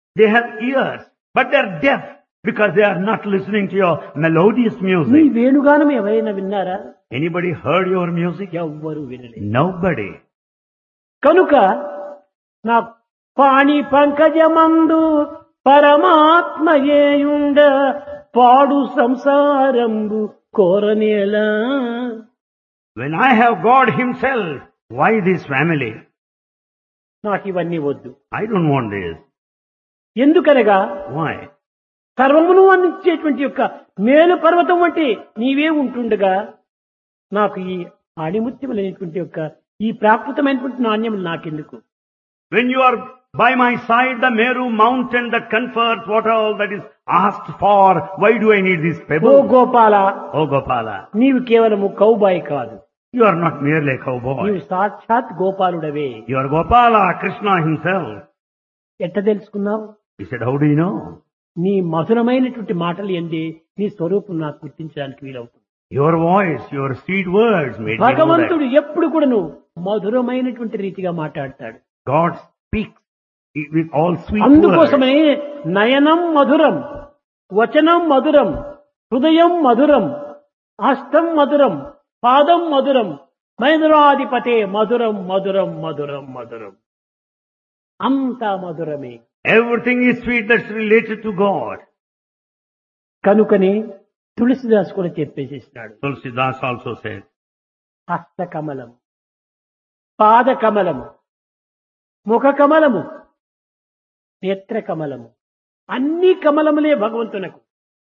They have ears, but they are deaf because they are not listening to your melodious నీ music. వేణుగానం ఎవరైనా విన్నారా? Anybody heard your music? ఎవ్వరు వినలేదు. Nobody. కనుక నా పాణి పంకజమందు పరమాత్మయేయుండ పాడు సంసారంబు కోరనేలా. When I have God Himself, why this family? నాకు ఇవన్నీ వద్దు. I don't want this. ఎందుకనగా Why? సర్వమును అందించేటువంటి యొక్క మేలు పర్వతం వంటి నీవే ఉంటుండగా నాకు ఈ ఆణిముత్యములైనటువంటి యొక్క ఈ ప్రాకృతమైనటువంటి నాణ్యములు నాకెందుకు? When you are by my side, the Meru mountain that confers what all that is asked for, why do I need this oh pebble? Gopala, Oh Gopala, నీవు కేవలము కౌబాయి కాదు, you are not merely a cowboy. నీవు సాక్షాత్ గోపాలుడవే. You are Gopala, Krishna Himself. ఎట్ట తెలుసుకున్నావు? He said, how do you know? నీ మధురమైనటువంటి మాటలు ఎందే నీ స్వరూపం నాకు గుర్తించడానికి వీలవుతుంది. Your voice, your sweet words made me know that. భగవంతుడు ఎప్పుడు కూడాను మధురమైనటువంటి రీతిగా మాట్లాడతాడు. God speaks with all sweet words. అందుకోసమే నయనం మధురం, వచనం మధురం, హృదయం మధురం, హస్తం మధురం, పాదం మధురం, మధురాధిపతే మధురం మధురం మధురం మధురం. అంతా మధురమే. Everything is sweet that's related to God. కనుకనే తులసిదాస్ కూడా చెప్పేసేసినాడు. Tulsidas also said, హస్త కమలం, పాద కమలము, ముఖ కమలము, నేత్ర కమలము, అన్ని కమలములే భగవంతునకు.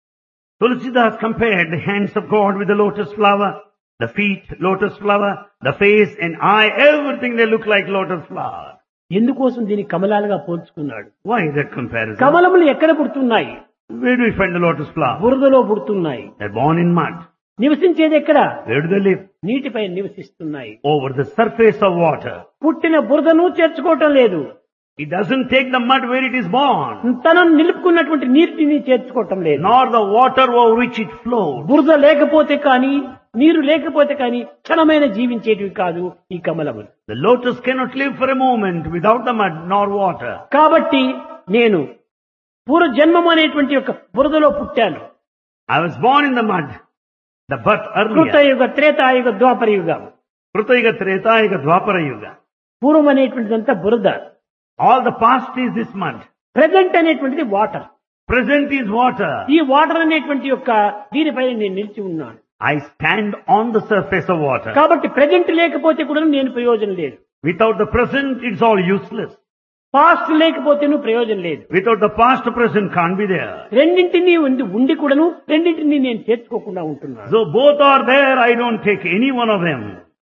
Tulsidas compared the hands of God with the lotus flower, the feet lotus flower, the face and eye, everything they look like lotus flower. ఎందుకోసం దీన్ని కమలాలుగా పోల్చుకున్నాడు? Why that comparison? కమలములు ఎక్కడ పుడుతున్నాయి? Where do we find the lotus flower? బురదలో పుడుతున్నాయి. They're born in mud. నివసించేది ఎక్కడ? Where do they live? నీటిపై నివసిస్తున్నాయి. Over the surface of water. పుట్టిన బురదను చేర్చుకోవటం లేదు, It doesn't take the mud where it is born, తనను నిలుపుకున్నటువంటి నీటిని చేర్చుకోవటం లేదు. nor the water over which it flows. బురద లేకపోతే కానీ, నీరు లేకపోతే కానీ క్షణమైన జీవించేటివి కాదు ఈ కమలములు. The lotus cannot live for a moment without the mud nor water. కాబట్టి నేను పూర్వ జన్మము అనేటువంటి యొక్క బురదలో పుట్టాను. I was born in the mud, the birth earlier. కృతయుగ, త్రేతాయుగ, ద్వాపర యుగం. Krutayuga, Tretayuga, Dwapara Yuga. పూర్వం అనేటువంటిదంతా బురద, All the past is this mud. Present అనేటువంటిది వాటర్. Present is water. ఈ వాటర్ అనేటువంటి యొక్క దీనిపై నేను నిలిచి ఉన్నాను. I stand on the surface of water. కాబట్టి ప్రెజెంట్ లేకపోతే కూడా నేను ప్రయోజనం లేదు, Without the present, it's all useless. Past లేకపోతే ప్రయోజనం లేదు. Without the past, present can't be there. రెండింటినీ ఉండి కూడాను రెండింటినీ నేను చేర్చుకోకుండా ఉంటున్నాను. So both are there, I don't take any one of them.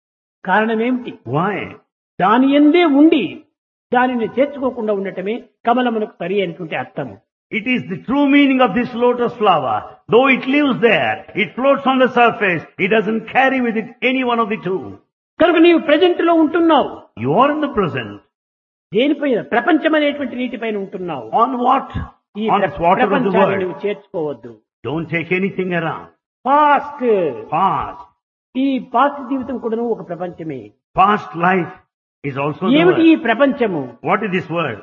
కారణం ఏమిటి? Why? దాని ఎందే ఉండి దానిని చేర్చుకోకుండా ఉండటమే కమలమునకు సరి అయినటువంటి అర్థం. It is the true meaning of this lotus flower. Though it lives there, it floats on the surface, it doesn't carry with it any one of the two. కనుక నీవు ప్రెజెంట్ లో ఉంటున్నావు. You are in the present. దేనిపైన? ప్రపంచం అనేటువంటి నీటిపైన ఉంటున్నావు. On what? ఈ On this water of the ప్రపంచాన్ని world. నువ్వు చేర్చుకోవద్దు. Don't take anything around. Past, Past. ఈ పాస్ట్ జీవితం కూడా ఒక ప్రపంచమే. Past life is also the ఏమిటి ఈ world. ప్రపంచము? What is this word?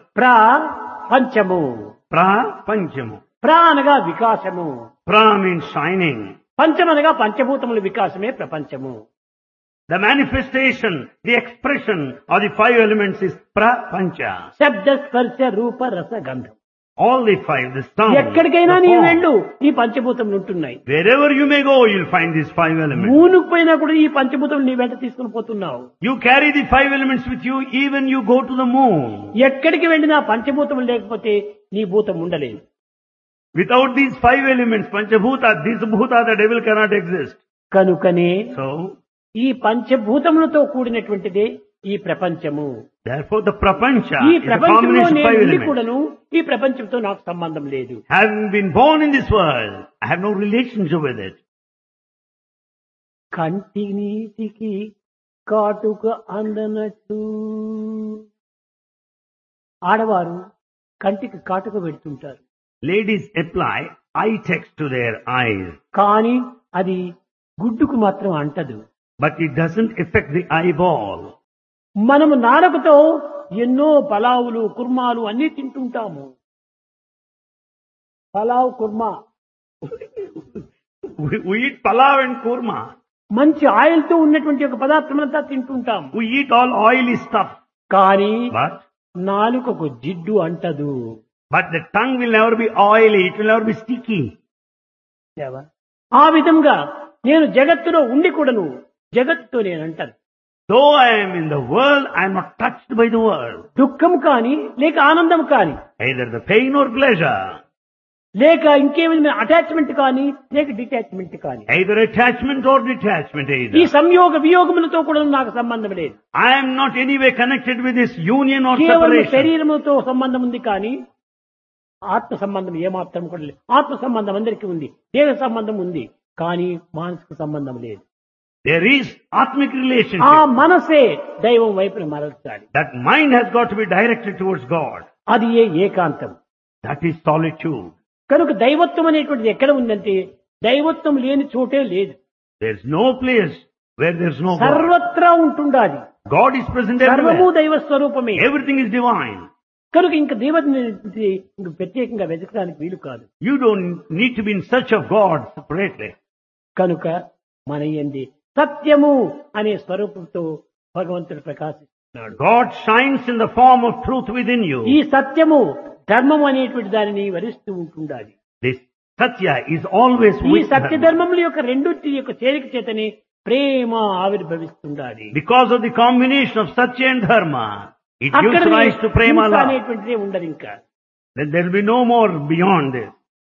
పంచము. Pra-panchamu. అనగా వికాసము, Pra means shining. పంచమనగా పంచభూతముల వికాసమే ప్రపంచము. The manifestation, the expression of the five elements is pra-pancha. శబ్ద, స్పర్శ, రూప, రస, గంధం. All the five, the sound, ఎక్కడికైనా the నీ form. వెళ్ళు, ఈ పంచభూతములు ఉంటున్నాయి. Wherever you may go, you'll find these five elements. మూనుకు పోయినా కూడా ఈ పంచభూతములు నీ వెంట తీసుకుని పోతున్నావు. You carry the five elements with you even you go to the moon. ఎక్కడికి వెళ్ళినా పంచభూతములు లేకపోతే నీ భూతం ఉండలేదు. Without these five elements, panchabhuta, this bhuta, the devil cannot exist. కనుకనే So, ఈ పంచభూతములతో కూడినటువంటిదే ఈ ప్రపంచము. therefore the prapancha ఈ is a ప్రపంచంలో combination of నేను five ఉండి elements. కూడాను ఈ ప్రపంచంతో నాకు సంబంధం లేదు. Having been born in this world, I have no relationship with it. కంటి నీటికి కాటుక అందనట్టు ఆడవారు కంటికి కాటుక పెడుతుంటారు. Ladies apply eye text to their eyes, కానీ అది గుడ్డుకు మాత్రం అంటదు. but it doesn't affect the eyeball. మనము నాలుకతో ఎన్నో పలావులు, కుర్మాలు అన్ని తింటుంటాము. Pulao kurma, We eat palav and kurma. మంచి ఆయిల్ తో ఉన్నటువంటి ఒక పదార్థమంతా తింటుంటాం. We eat all oily stuff. కానీ But నాలుకకు జిడ్డు అంటదు. the tongue will never be oily. It will never be sticky. ఆ విధంగా నేను జగత్తులో ఉండి కూడాను జగత్తుతో నేను అంటాను. Though I am in the world, I am not touched by the world. దుఃఖం కానీ లేక ఆనందం కానీ Either the pain or pleasure. లేక ఇంకేమైనా అటాచ్మెంట్ కానీ లేక డిటాచ్మెంట్ కానీ Either attachment or detachment ఈ either. సంయోగ వియోగములతో కూడా నాకు సంబంధం లేదు. I am not anyway connected with this union or కేవలం separation. శరీరముతో సంబంధం ఉంది కానీ ఆత్మ సంబంధం ఏమాత్రం కూడా లేదు. ఆత్మ సంబంధం అందరికీ ఉంది, దేహ సంబంధం ఉంది, కానీ మానసిక సంబంధం లేదు. There is atmic ఆ relationship. మనసే దైవం వైపున మరల్చాలి. That mind has got to be directed towards God. అది ఏకాంతం. That is solitude. కనుక దైవత్వం అనేటువంటిది ఎక్కడ ఉందంటే దైవత్వం లేని చోటే లేదు. There is no place where there is no God. సర్వత్రా ఉంటుండాలి. God is present సర్వము everywhere. దైవ స్వరూపమే. Everything is divine. కనుక ఇంక దేవుడిని ఇంక ప్రత్యేకంగా వెతకడానికి వీలు కాదు. You don't need to be in search of God separately. కనుక మన యందు సత్యము అనే స్వరూపంతో భగవంతుడు ప్రకాశిస్తున్నాడు. God shines in the form of truth within ఈ you. సత్యము ధర్మం అనేటువంటి దానిని వరిస్తూ ఉంటుండాలి. This Satya is always ఈ with సత్య Dharma. ధర్మముల యొక్క రెండింటి యొక్క చేరిక చేతనే ప్రేమ ఆవిర్భవిస్తుండాలి. Because of the combination of Satya and Dharma, it అక్కడ gives rise to Prema హింస love. అనేటువంటిదే ఉండదు. ఇంకా Then there will be no more beyond this.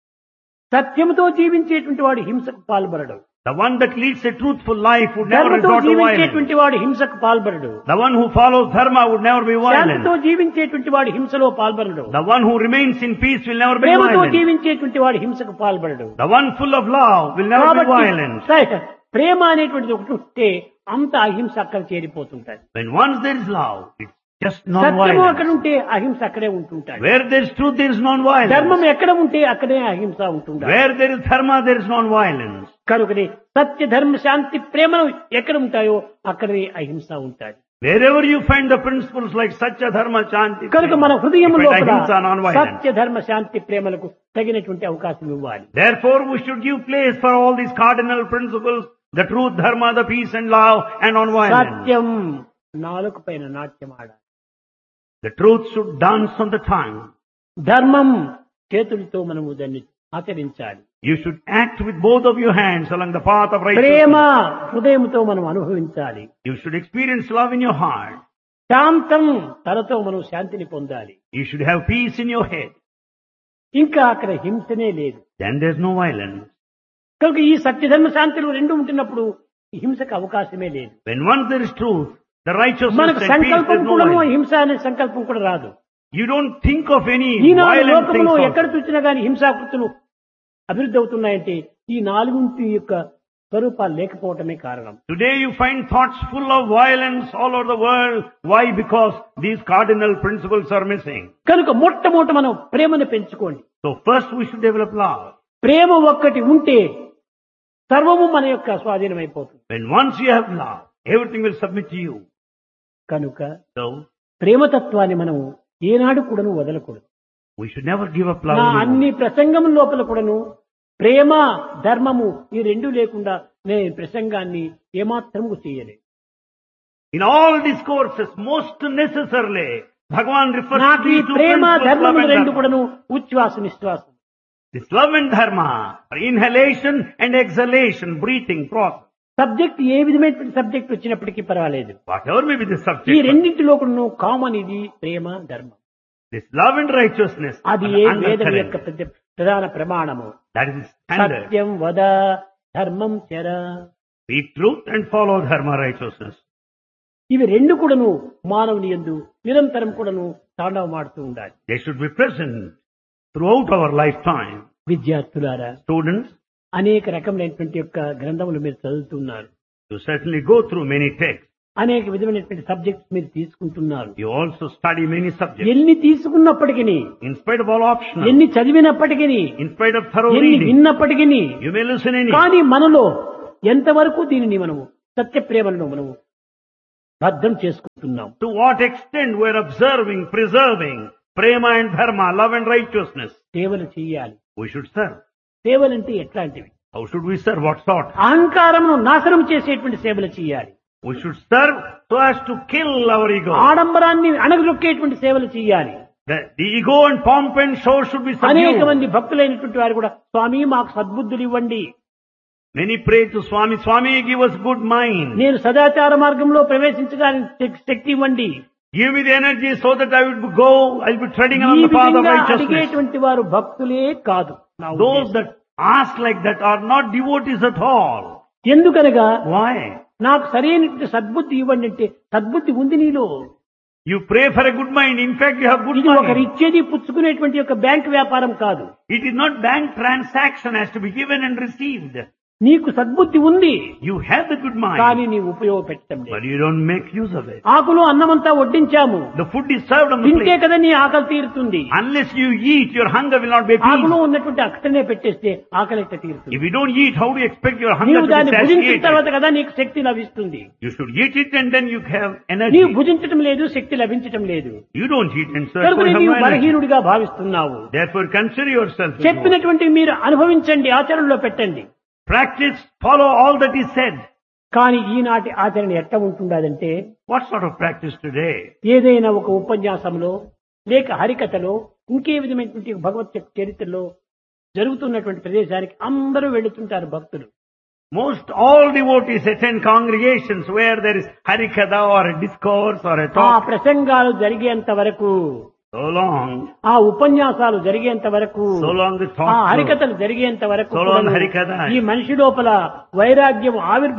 సత్యముతో జీవించేటువంటి వాడు హింసకు పాల్పడడు. The one that leads a truthful life would never ధర్మతో resort to violence. జీవించేటువంటి వాడు హింసకు పాల్పడడు. The one who follows Dharma would never be శాంతితో violent. జీవించేటువంటి వాడు హింసలో పాల్పడడు. The one who remains in peace will never be ప్రేమతో violent. జీవించేటువంటి వాడు హింసకు పాల్పడడు. The one full of love will never be violent. ప్రేమ అనేటువంటిది ఒకటి ఉంటే అంత అహింస అక్కడ చేరిపోతుంటాయి. When once there is love, it's just సత్యము అక్కడ non-violence. ఉంటే అహింస అక్కడే ఉంటుంటాయి. Where there is truth, there is non-violence. ధర్మం ఎక్కడ ఉంటే అక్కడే అహింస ఉంటుంటాయి. Where there is Dharma, there is non-violence. కనుకనే సత్య ధర్మ శాంతి ప్రేమలు ఎక్కడ ఉంటాయో అక్కడే అహింస ఉంటాయి. Wherever you find the principles like Satya, Dharma, Shanti, కనుక మన you హృదయం find లోపల ahimsa, non-violence. సత్య ధర్మ శాంతి ప్రేమలకు తగినటువంటి అవకాశం ఇవ్వాలి. Therefore, we should give place for all these cardinal principles, the truth, Dharma, the peace and love, and non-violence. సత్యం నాలుక పైన నాట్యం ఆడాలి. The truth should dance on the tongue. ధర్మం చేతులతో మనము దాన్ని ఆచరించాలి. You should act with both of your hands along the path of Prema righteousness. హృదయంతో మనం అనుభవించాలి. You should experience love in your heart. శాంతం తనతో మనం శాంతిని పొందాలి. You should have peace in your head. ఇంకా అక్కడ హింసనే లేదు. Then there's no violence. కనుక ఈ సత్యధర్మ శాంతులు రెండు ఉంటున్నప్పుడు ఈ హింసకు అవకాశమే లేదు. When once there is truth, the righteousness మనకు and peace, సంకల్పం there's no కూడా violence. హింస అనే సంకల్పం కూడా రాదు. You don't think of any Eenadu violent లోకంలో things. ఎక్కడ also. చూసినా గానీ హింసాకృతులు అభివృద్ధి అవుతున్నాయంటే ఈ నాలుగుంటి యొక్క స్వరూపాలు లేకపోవటమే కారణం. Today you find thoughts full of violence all over the world. Why? Because these cardinal principles are missing. కనుక మొట్టమొదట మనం ప్రేమను పెంచుకోండి. So first we should develop love. ప్రేమ ఒక్కటి ఉంటే సర్వము మన యొక్క స్వాధీనమైపోతుంది. When once you have love, everything will submit to you. కనుక So ప్రేమతత్వాన్ని మనం ఏనాడు కూడాను వదలకూడదు. we should never give up love. నా anymore. అన్ని ప్రసంగం లోపల కూడాను ప్రేమ ధర్మము ఈ రెండు లేకుండా నేను ప్రసంగాన్ని ఏమాత్రము చేయలేదు. In all discourses, most necessarily, Bhagavan refers to నాకు ఈ these two Prema principles, love ధర్మములు and రెండు dharma. కూడాను ఉచ్ఛ్వాస నిశ్వాసం. This love and dharma are inhalation and exhalation, breathing process. Subject ఏ విధమైనటువంటి సబ్జెక్ట్ వచ్చినప్పటికీ పర్వాలేదు. Whatever may be the ఈ subject, రెండింటిలో కూడాను కామన్ ఇది ప్రేమ ధర్మం. this love and righteousness అది are ఏ the వేదం undercurrent. యొక్క ప్రధాన ప్రమాణము. That is the standard. సత్యం వద ధర్మం చర. Speak truth and follow dharma, righteousness. ఇవి రెండు కూడాను మానవుని యందు నిరంతరం కూడాను తాండవమాడుతూ ఉండాలి. They should be present throughout our lifetime. విద్యార్థులారా, Students, అనేక రకములైనటువంటి యొక్క గ్రంథములు మీరు చదువుతున్నారు. you certainly go through many texts. అనేక విధమైనటువంటి సబ్జెక్ట్స్ మీరు తీసుకుంటున్నారు. You also study many subjects. ఎన్ని తీసుకున్నప్పటికీ, In spite of all optional, ఎన్ని చదివినప్పటికీ, in spite of thorough ఎన్ని reading, విన్నప్పటికీ, you may listen any. కానీ మనలో ఎంతవరకు దీనిని మనము సత్య ప్రేమలను మనము బద్ధం చేసుకుంటున్నాం. To what extent we are observing, preserving prema and dharma, love and righteousness. సేవలు చేయాలి. We should serve. సేవలంటే ఎట్లాంటివి? How should we serve? What sort? అహంకారమును నాశనం చేసేటువంటి సేవలు చేయాలి. We should serve so as to kill our ego. ఆడంబరాన్ని అణగదొక్కేటువంటి సేవలు చేయాలి. The ego and pomp and show should be అనేక subdued. మంది భక్తులైనటువంటి వారు కూడా స్వామి మాకు సద్బుద్ధులు ఇవ్వండి, Many pray to Swami, Swami, give us good mind. నేను సదాచార మార్గంలో ప్రవేశించడానికి శక్తి ఇవ్వండి. Give me the energy so that I will go, I will be treading ఈ on the path of విధంగా righteousness. అడిగేటువంటి వారు భక్తులే కాదు. నా Those ఉద్దేశం. that ask like that are not devotees at all. ఎందుకనగా Why? నాకు సరైనటువంటి సద్బుద్ధి ఇవ్వండి అంటే సద్బుద్ధి ఉంది నీలో. You pray for a good mind. In fact, you have good ఇది ఒకరు mind. ఇచ్చేది పుచ్చుకునేటువంటి యొక్క బ్యాంక్ వ్యాపారం కాదు. It is not bank transaction has to be given and received. నీకు సద్బుద్ధి ఉంది, You have the good కానీ mind, నీవు ఉపయోగపెట్టడం but లేదు. you don't make use of it. ఆకులు అన్నమంతా వడ్డించాము, The food is served on the తింటే plate. కదా నీ ఆకలి తీరుతుంది. Unless you eat, your hunger will not be ఆకులు appeased. ఉన్నటువంటి అక్కడనే పెట్టేస్తే ఆకలి ఎట్లా తీరుతుంది? If you don't eat, how do you expect your hunger నీవు to be దాన్ని భుజించిన satiated? తర్వాత కదా నీకు శక్తి లభిస్తుంది. You should eat it and then you have నీవు energy. భుజించటం లేదు, శక్తి లభించటం లేదు. You don't eat and so కనుక you have నీవు no energy. బలహీనుడిగా భావిస్తున్నావు. Therefore consider yourself. as more. చెప్పినటువంటి మీరు అనుభవించండి, ఆచరణలో పెట్టండి. Practice, follow all that is said. కానీ ఈనాటి ఆచరణ ఎట్లా ఉంటుండదంటే, What sort of practice today? ఏదైనా ఒక ఉపన్యాసంలో లేక హరికథలో ఇంకే విధమైనటువంటి భగవత్ చరిత్రలో జరుగుతున్నటువంటి ప్రదేశానికి అందరూ వెళుతుంటారు భక్తులు. Most all devotees attend congregations where there is harikatha or a discourse or a ఆ talk. ప్రసంగాలు జరిగేంత వరకు, So long, ఆ ఉపన్యాసాలు జరిగేంత వరకు, so long the ఆ talk. హరికథలు జరిగేంత వరకు So long కూడాను హరికథ. ఈ మనిషి లోపల వైరాగ్యం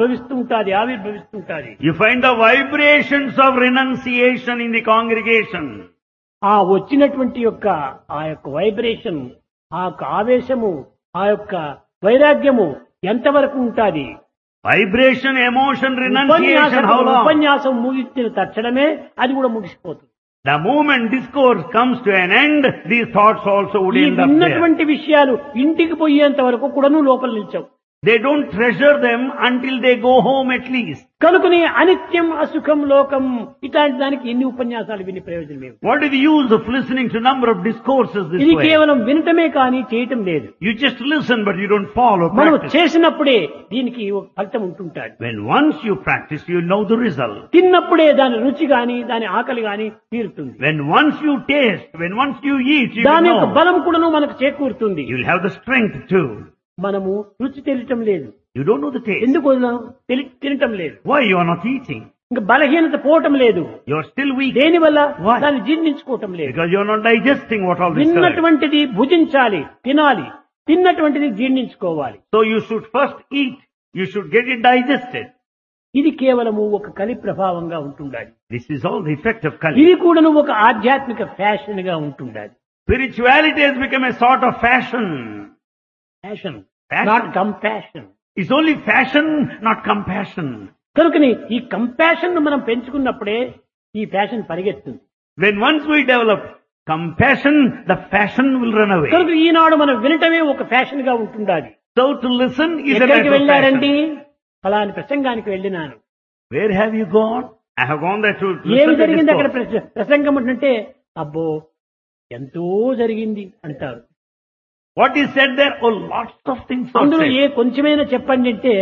ఆవిర్భవిస్తుంటాది. You find the vibrations of renunciation in the congregation. ఆ వచ్చినటువంటి యొక్క ఆ యొక్క వైబ్రేషన్, ఆ యొక్క ఆవేశము, ఆ యొక్క వైరాగ్యము ఎంతవరకు ఉంటాది? Vibration, emotion, renunciation, how long? ఉపన్యాసం ముగించిన తక్షణమే అది కూడా ముగిసిపోతుంది. The moment discourse comes to an end, these thoughts also would ఈ end up there. విన్నటువంటి విషయాలు ఇంటికి పోయేంత వరకు కూడాను లోపల నిల్చవు. They don't treasure them until they go home at least. కనుకనే అనిత్యం అసుఖం లోకం ఇట్లాంటి దానికి ఎన్ని ఉపన్యాసాలు విని ప్రయోజనం ఏమి? What is the use of listening to number of discourses this ఇది way? కేవలం వినటమే కానీ చేయటం లేదు. You just listen but you don't follow, మనం practice. చేసినప్పుడే దీనికి ఒక ఫలితం ఉంటుంటాడు. When once you practice, you know the result. తిన్నప్పుడే దాని రుచి గాని దాని ఆకలి గాని తీరుతుంది. When once you taste, when once you eat, you దాని will యొక్క know. బలం కూడాను మనకు చేకూరుతుంది. You will have the strength too. మనము రుచి తెలియటం లేదు. You don't know the taste. ఎందుకు తినటం లేదు? Why you are not eating? ఇంకా బలహీనత పోవటం లేదు. You are still weak. దేనివల్ల? Why? దాన్ని జీర్ణించుకోవటం లేదు. Because you are not digesting what all this is. తిన్నటువంటిది భుజించాలి, తినాలి. తిన్నటువంటిది జీర్ణించుకోవాలి. So you should first eat. You should get it digested. ఇది కేవలము ఒక కలి ప్రభావంగా ఉంటుండాలి. This is all the effect of Kali. ఇది కూడాను ఒక ఆధ్యాత్మిక ఫ్యాషన్ గా ఉంటుండాలి. Spirituality has become a sort of fashion. Fashion, Fashion. Not compassion. It's only fashion, not compassion. కనుకని ఈ కంపాషన్ ను మనం పెంచుకున్నప్పుడే ఈ fashion పరిగెత్తుంది. When once we develop compassion, the fashion will run away. కనుక ఈనాడు మనం వినటమే ఒక ఫ్యాషన్ గా ఉంటుండాలి. So to listen is a ఎక్కడికి matter of వెళ్ళారండి? fashion. ఫలాని ప్రసంగానికి వెళ్ళినాను. Where have you gone? I have gone there to ఏమి listen to జరిగింది అక్కడ? discourse. ప్రసంగం అంటే అబ్బో ఎంతో జరిగింది అంటారు. What is said there? Oh, lots of things are అందులో said. ఏ కొంచెమైనా చెప్పండి అంటే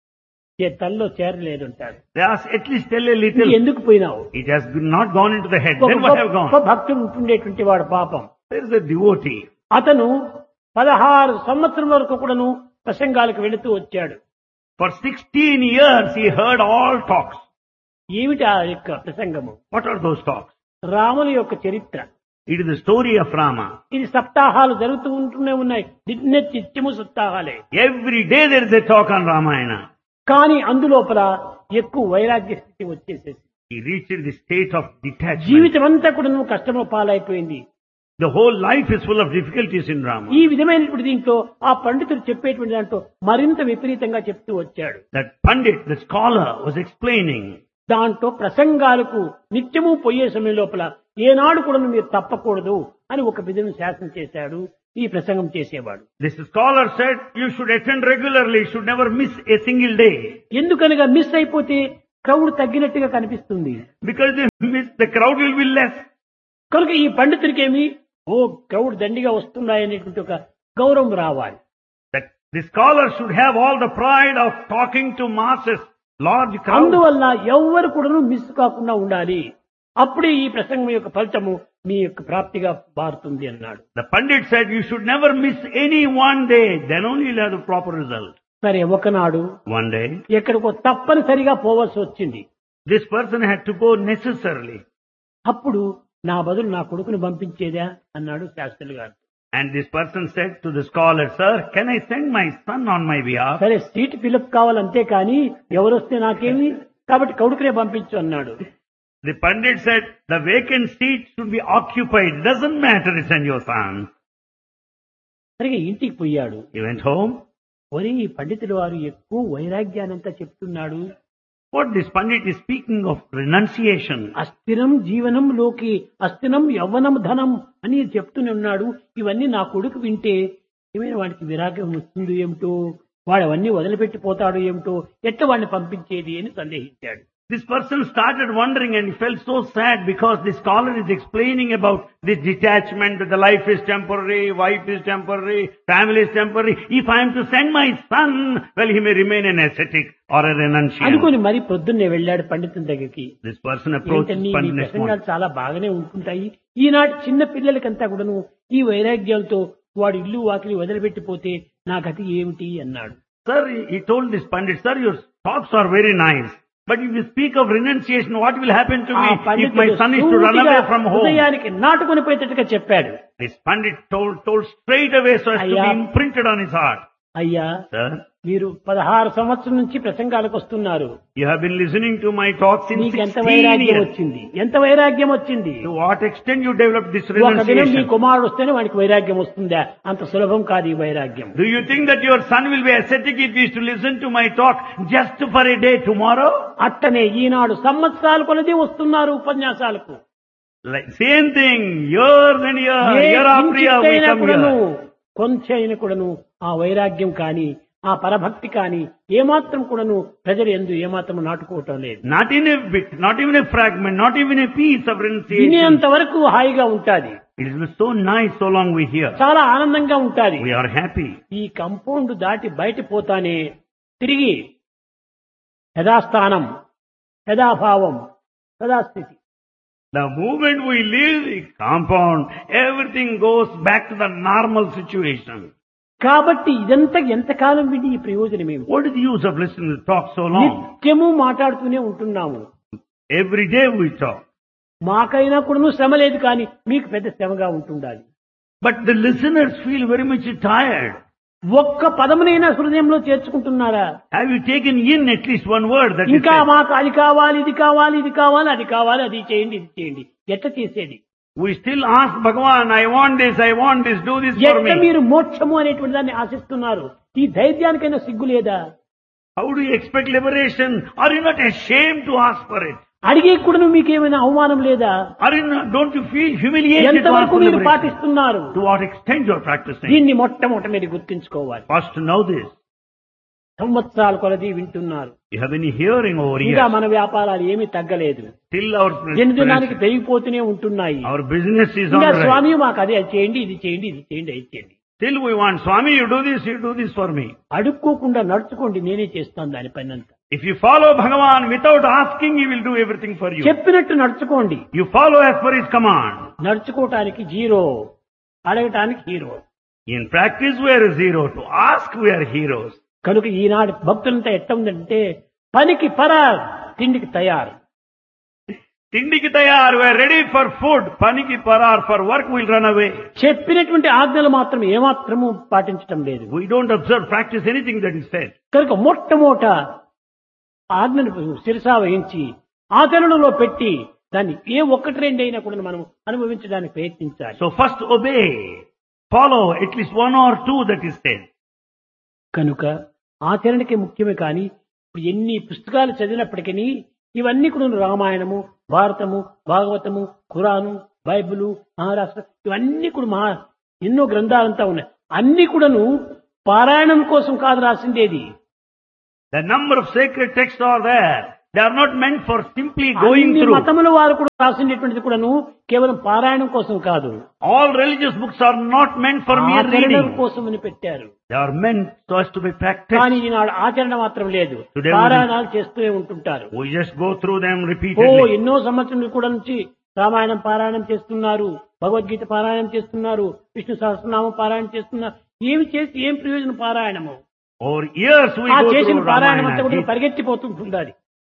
తల్లో చేరలేదు అంటారు. They ask, at least tell a ఇది little. ఎందుకు పోయినావు? It has not gone into the head. ఒక Then what have గొప్ప gone? భక్తుడు ఉంటుండేటువంటి వాడు పాపం. There is a devotee. అతను 16 సంవత్సరం వరకు కూడాను ప్రసంగాలకు వెళుతూ వచ్చాడు. For 16 years he heard all talks. ఏమిటి ఆ యొక్క ప్రసంగము? What are those talks? రాముని యొక్క చరిత్ర. It is the story of Rama. ఇది సప్తాహాలు జరుగుతూ ఉంటూనే ఉన్నాయి. నిత్యము సప్తాహాలే. Every day there is a talk on Ramayana. కానీ అందులోపల ఎక్కువ వైరాగ్య స్థితి వచ్చేసేసి He reached the state of detachment. జీవితం అంతా కూడా నువ్వు కష్టము పాలైపోయింది. The whole life is full of difficulties in Rama. ఈ విధమైనటువంటి దీంట్లో ఆ పండితుడు చెప్పేటువంటి దాంట్లో మరింత విపరీతంగా చెప్తూ వచ్చాడు. That Pandit, the scholar, was explaining. దాంట్లో ప్రసంగాలకు నిత్యము పోయే సమయం లోపల ఏనాడు కూడా మీరు తప్పకూడదు అని ఒక విధంగా శాసనం చేశాడు ఈ ప్రసంగం చేసేవాడు. This scholar said, you should attend regularly, you should never miss a single day. ఎందుకనగా మిస్ అయిపోతే క్రౌడ్ తగ్గినట్టుగా కనిపిస్తుంది. Because if you miss, the crowd will be less. కనుక ఈ పండితుడికేమి క్రౌడ్ దండిగా వస్తున్నాయనేటువంటి ఒక గౌరవం రావాలి. That the scholar should have all the pride of talking to masses, large crowds. అందువల్ల ఎవ్వరు కూడా మిస్ కాకుండా ఉండాలి. అప్పుడే ఈ ప్రసంగం యొక్క ఫలితము మీ యొక్క ప్రాప్తిగా మారుతుంది అన్నాడు. The Pandit said you should never miss any one day, then only you'll have the proper result. సరే, ఒకనాడు One day, ఎక్కడికో తప్పనిసరిగా పోవాల్సి వచ్చింది. this person had to go necessarily. అప్పుడు నా బదులు నా కొడుకుని పంపించేదా అన్నాడు శాస్త్రులు గారు. And this person said to the scholar, sir, can I send my son on my behalf? సరే, సీట్ ఫిలప్ కావాలంతే కానీ ఎవరొస్తే నాకేమి, కాబట్టి కొడుకునే పంపించు అన్నాడు. The Pandit said, the vacant seat should be occupied. Doesn't matter, send your son. సరిగా ఇంటికి పోయాడు. He went home. ఒరే, ఈ పండితుడు వారు ఎక్కువ వైరాగ్యానంతా చెప్తున్నాడు. What this Pandit is speaking of renunciation. అస్థిరం జీవనంలోకి అస్థిరం యవ్వనం ధనం అని చెప్తూనే ఉన్నాడు. ఇవన్నీ నా కొడుకు వింటే ఏమైనా వాడికి విరాగం వస్తుంది ఏమిటో, వాడు అవన్నీ వదిలిపెట్టిపోతాడు ఏమిటో, ఎట్లా వాడిని పంపించేది అని సందేహించాడు. This person started wondering and he felt so sad because the scholar is explaining about this detachment, that the life is temporary, wife is temporary, family is temporary. If I am to send my son, well, he may remain an ascetic or a renunciant. అనుకుని మరి పొద్దున్నే వెళ్ళాడు పండితుని దగ్గరికి. This person approached ఏంటని, Pandit నీ next morning. ప్రసంగాలు చాలా బాగానే ఉంటుంటాయి. ఈనాటి చిన్న పిల్లలకంతా కూడాను ఈ వైరాగ్యాలతో వాడు ఇల్లు వాకిలి వదిలిపెట్టిపోతే నా గతి ఏమిటి అన్నాడు. Sir, he told this Pandit, sir, your talks are very nice. But if you speak of renunciation, what will happen to me if my son is to run away from home? హృదయానికి నాటుకొని పోయేటట్టుగా చెప్పాడు. This Pandit told straight away so as to be imprinted on his heart. అయ్యా, Sir, మీరు 16 సంవత్సరం నుంచి ప్రసంగాలకు వస్తున్నారు. you have been listening to my talk since మీకు ఎంత 16 వైరాగ్యం years. వచ్చింది, ఎంత వైరాగ్యం వచ్చింది. To what extent you developed this ఒక దినం మీ renunciation? కుమారుడు వస్తేనే వాడికి వైరాగ్యం వస్తుందా? అంత సులభం కాదు ఈ వైరాగ్యం. Do you think that your son will be ascetic if he is to listen to my talk just for a day tomorrow? అట్టనే ఈనాడు సంవత్సరాలు కొలది వస్తున్నారు ఉపన్యాసాలకు. Like same thing, year and year after year we come here. కొంచెం కూడాను ఆ వైరాగ్యం కానీ ఆ పరభక్తి కానీ ఏమాత్రం కూడాను ప్రజలు యందు ఏమాత్రం నాటుకోవటం లేదు. Not in a bit, not even a fragment, not even a piece of renunciation. వినేంత వరకు హాయిగా ఉంటాది. It is so nice so long we hear. చాలా ఆనందంగా ఉంటాది. We are happy. ఈ కంపౌండ్ దాటి బయట పోతానే తిరిగి యథాస్థానం, యథాభావం, యథాస్థితి. The moment we leave the compound, everything goes back to the normal situation. కాబట్టి ఇదంతా ఎంతకాలం విని ఈ ప్రయోజనం ఏమి? What is the use of listening to talk so long? నిత్యము మాట్లాడుతూనే ఉంటున్నాము. Every day we talk. మాకైనా కూడా శ్రమ లేదు, కానీ మీకు పెద్ద శ్రమగా ఉంటుండాలి. But the listeners feel very much tired. ఒక్క పదమునైనా హృదయంలో చేర్చుకుంటున్నారా? Have you taken in at least one word that is ఇంకా said? మాకు అది కావాలి, ఇది కావాలి, ఇది కావాలి, అది కావాలి, అది చేయండి, ఇది చేయండి. ఎట్లా చేసేది? We still ask Bhagavan, I want this, do this for ఎట్లా me. మీరు మోక్షము అనేటువంటి దాన్ని ఆశిస్తున్నారు? ఈ ధైర్యానికైనా సిగ్గు లేదా? How do you expect liberation? Are you not ashamed to ask for it? అడిగే కూడా మీకేమైనా అవమానం లేదా? Don't you feel humiliated to ask ఎంతవరకు for మీరు liberation? పాటిస్తున్నారు? To what extent you are practicing? దీన్ని మొట్టమొదటి మీరు గుర్తించుకోవాలి. First to know this. సంవత్సరాల కొలది వింటున్నారు. You have been hearing over ఇంకా years. మన వ్యాపారాలు ఏమీ తగ్గలేదు. Still our దినదినానికి పెరిగిపోతూనే ఉంటున్నాయి. our business is on ఇంకా the rise. స్వామి మాకు అది చేయండి, ఇది చేయండి, ఇది చేయండి, అది చేయండి. Still we want, Swami, you do this for me. అడుక్కోకుండా నడుచుకోండి, నేనే చేస్తాను దాని పైనంతా. If you follow Bhagavan without asking, he will do everything for you. చెప్పినట్టు నడుచుకోండి. You follow as per his command. నడుచుకోవటానికి zero, అడగటానికి hero. In practice we are zero. To ask we are heroes. కనుక ఈనాడు భక్తులంతా ఎట్ట ఉందంటే పనికి పరార్, తిండికి తయారు. Tindiki tayar, we are ready for food. Paniki parar, for work we'll run away. చెప్పినటువంటి ఆజ్ఞలు మాత్రం ఏమాత్రము పాటించటం లేదు. We don't observe, practice anything that is said. కనుక మొట్టమొదట ఆజ్ఞను శిరసా వహించి ఆచరణలో పెట్టి దాన్ని ఏ ఒక్కటి రెండైనా కూడా మనం అనుభవించడానికి ప్రయత్నించాలి. So first obey. Follow at least one or two that is said. కనుక ఆచరణకే ముఖ్యమే. కానీ ఇప్పుడు ఎన్ని పుస్తకాలు చదివినప్పటికీ ఇవన్నీ కూడా రామాయణము, భారతము, భాగవతము, ఖురాను, బైబిలు, మహారాష్ట్ర ఇవన్నీ కూడా ఎన్నో గ్రంథాలంతా ఉన్నాయి. అన్ని కూడాను పారాయణం కోసం కాదు రాసిందేది. The number of sacred texts are there, They are not meant for simply going అన్ని through. మతముల వారు కూడా రాసినటువంటిది కూడాను కేవలం పారాయణం కోసం కాదు, All religious books are not meant for mere ఆచరణ reading. కోసం అని పెట్టారు. They are meant so as to be కానీ practiced. ఈనాడు ఆచరణ మాత్రం లేదు, Today పారాయణాలు చేస్తూనే ఉంటుంటారు. We just go through them oh repeatedly. ఎన్నో సంవత్సరాలు కూడా నుంచి రామాయణం పారాయణం చేస్తున్నారు, భగవద్గీత పారాయణం చేస్తున్నారు, విష్ణు సహస్రనామం పారాయణం చేస్తున్నారు. ఏమి చేసి ఏం ప్రయోజనం పారాయణము? Over years we ఆ go చేసిన through పారాయణం అంతా Ramayana. కూడా పరిగెత్తిపోతుంటుంది. అది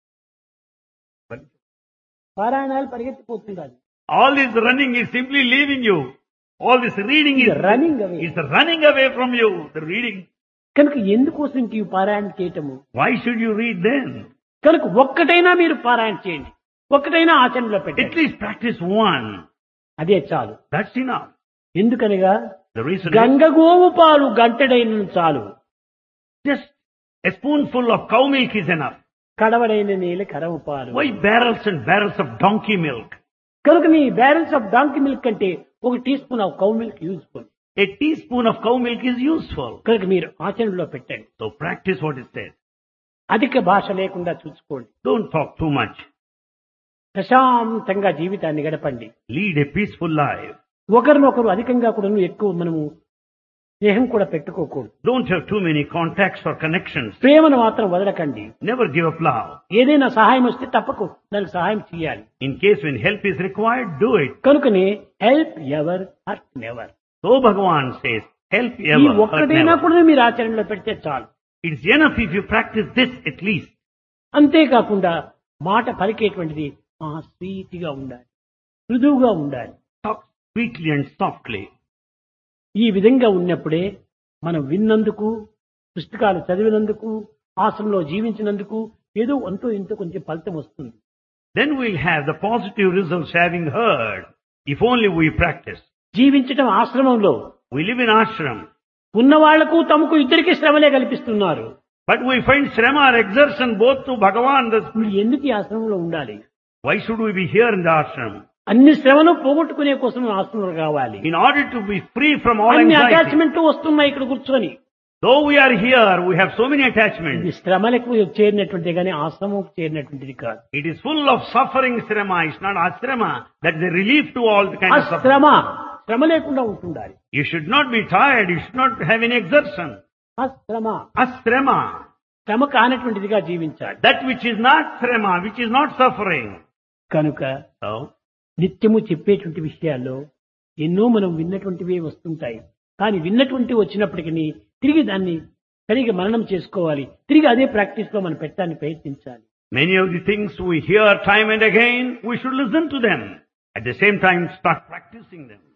పారాయణాలు పరిగెత్తిపోతుంది. All this running is simply leaving you. All this reading is running away. running away from you. The reading. కనుక ఎందుకోసం ఇంక ఈ పారాయణ చేయటము? Why should you read then? కనుక ఒక్కటైనా మీరు పారాయణ చేయండి, ఒక్కటైనా ఆచరణలో At పెట్టండి, least practice one. అదే చాలు. That's enough. ఎందుకనగా The reason is గంగగోవు పాలు గంటడైన చాలు, just a spoonful of cow milk is enough. కడవడైన నీళ్ళ కరవు పాలు. Why barrels and barrels of donkey milk? కనుక నీ బ్యారెన్స్ ఆఫ్ డాంకీ మిల్క్ అంటే ఒక tea spoon of cow milk useful. A teaspoon of cow milk is useful. కనుక మీరు ఆచరణలో పెట్టండి. So practice what is said. అధిక భాష లేకుండా చూసుకోండి, Don't talk too much. ప్రశాంతంగా జీవితాన్ని గడపండి. Lead a peaceful life. ఒకరినొకరు అధికంగా కూడా ఎక్కువ మనము స్నేహం కూడా పెట్టుకోకూడదు. Don't have too many contacts or connections. ప్రేమను మాత్రం వదలకండి. Never give up love. ఏదైనా సహాయం వస్తే తప్పకు దానికి సహాయం చేయాలి. In case when help is required, do it. కనుకనే help ever hurt never. So Bhagavan says, help ఈ ever, hurt ఒక్కటైనా never. కూడా మీరు ఆచరణలో పెడితే చాలు. It's enough if you practice this at least. అంతేకాకుండా మాట పలికేటువంటిది స్వీట్గా ఉండాలి, మృదువుగా ఉండాలి. Talk sweetly and softly. ఈ విధంగా ఉన్నప్పుడే మనం విన్నందుకు, పుస్తకాలు చదివినందుకు, ఆశ్రమంలో జీవించినందుకు ఏదో అంతో ఇంతో కొంచెం ఫలితం వస్తుంది. Then we'll have the positive results having heard, if only we practice. జీవించటం ఆశ్రమంలో We live in ashram, ఉన్న వాళ్లకు తమకు ఇద్దరికి శ్రమలే కల్పిస్తున్నారు. but we find shrama or exertion both to Bhagavan. మీరు ఎందుకు ఈ ఆశ్రమంలో ఉండాలి? Why should we be here in the ashram? అన్ని శ్రమను పోగొట్టుకునే కోసం ఆశ్రమంలో కావాలి. In order to be free from all అన్ని anxiety. అటాచ్మెంట్ వస్తున్నాయి ఇక్కడ కూర్చొని. Though we are here, we have so many ఇది attachments. శ్రమలకు చేరినటువంటిది కానీ ఆశ్రమం చేరినటువంటిది కాదు. It is full of suffering shrama. It's not ashrama. That is a relief to all the kind ఆ of suffering. శ్రమ శ్రమ లేకుండా ఉంటుండాలి. You should not be tired. You should not have any exertion. ఆ శ్రమ Ashrama. శ్రమ కానటువంటిదిగా జీవించాలి. That which is not shrama, which is not suffering. కనుక So, నిత్యము చెప్పేటువంటి విషయాల్లో ఎన్నో మనం విన్నటువంటివే వస్తుంటాయి. కానీ విన్నటువంటి వచ్చినప్పటికీ తిరిగి దాన్ని సరిగా మననం చేసుకోవాలి. తిరిగి అదే ప్రాక్టీస్ లో మనం పెట్టడానికి ప్రయత్నించాలి. many of the things we hear time and again, we should listen to them. At the same time, start practicing them.